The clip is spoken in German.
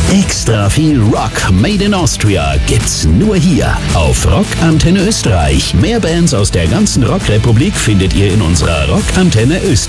Extra viel Rock Made in Austria gibt's nur hier auf Rock Antenne Österreich. Mehr Bands aus der ganzen Rockrepublik findet ihr in unserer Rock Antenne Österreich.